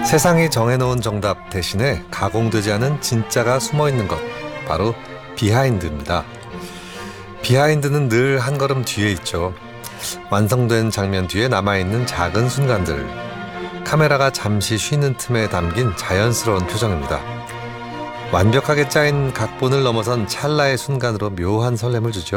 세상이 정해놓은 정답 대신에 가공되지 않은 진짜가 숨어있는 것, 바로 비하인드입니다. 비하인드는 늘 한 걸음 뒤에 있죠. 완성된 장면 뒤에 남아있는 작은 순간들, 카메라가 잠시 쉬는 틈에 담긴 자연스러운 표정입니다. 완벽하게 짜인 각본을 넘어선 찰나의 순간으로 묘한 설렘을 주죠.